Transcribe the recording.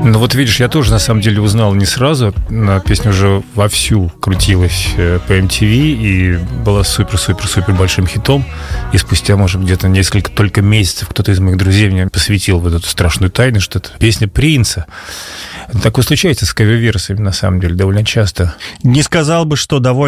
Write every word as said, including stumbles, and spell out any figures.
Ну вот видишь, я тоже на самом деле узнал не сразу. Песня уже вовсю крутилась по эм ти ви и была супер-супер-супер большим хитом. И спустя, может, где-то несколько только месяцев кто-то из моих друзей мне посвятил в эту страшную тайну, что это песня Принца. Такое случается с кавер-версиями, на самом деле, довольно часто. Не сказал бы, что довольно